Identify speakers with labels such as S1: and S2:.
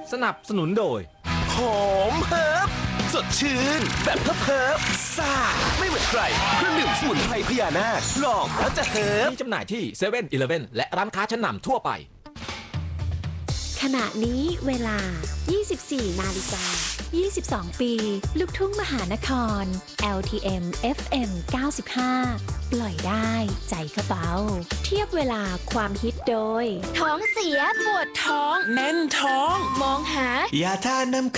S1: สนับสนุนโดย
S2: หอมเฮิร์บสดชื่นแบบเฮิร์บซ่าไม่เหมือนใครเครื่องดื่มสมุนไพรพญานาคลองแล้วจะเฮิร์บ
S1: มีจำหน่ายที่เซเว่นอีเลฟเว่นและร้านค้าชั้นนำทั่วไป
S3: ขณะนี้เวลา 24 นาฬิกา 22 ปี ลูกทุ่งมหานคร LTM FM 95 ปล่อยได้ใจกระเป๋าเทียบเวลาความฮิตโดย ท้องเสียปวดท้องแน่นท้อง มองหาย
S4: าทาน้ำ